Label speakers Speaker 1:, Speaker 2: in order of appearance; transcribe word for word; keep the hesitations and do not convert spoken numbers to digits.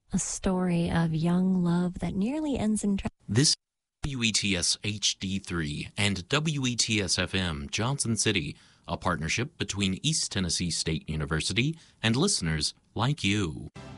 Speaker 1: A story of young love that nearly ends in tragedy.
Speaker 2: This W E T S H D three and W E T S F M Johnson City, a partnership between East Tennessee State University and listeners like you.